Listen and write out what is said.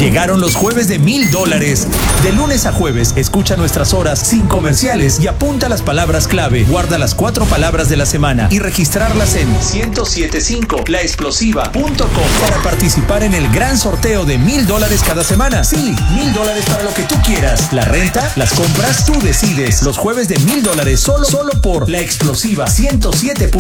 Llegaron los jueves de $1000. De lunes a jueves, escucha nuestras horas sin comerciales y apunta las palabras clave. Guarda las 4 palabras de la semana y registrarlas en 1075laexplosiva.com para participar en el gran sorteo de $1000 cada semana. Sí, $1000 para lo que tú quieras. La renta, las compras, tú decides. Los jueves de $1000 solo por La Explosiva 107.